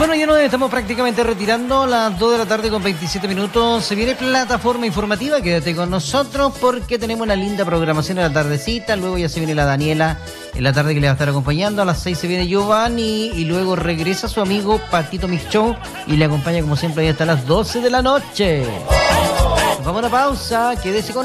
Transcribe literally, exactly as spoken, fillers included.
Bueno, ya nos estamos prácticamente retirando a las dos de la tarde con veintisiete minutos. Se viene plataforma informativa, quédate con nosotros porque tenemos una linda programación en la tardecita. Luego ya se viene la Daniela en la tarde que le va a estar acompañando. A las seis se viene Giovanni y luego regresa su amigo Patito Mix Show y le acompaña como siempre ahí hasta las doce de la noche. Nos vamos a una pausa, quédese con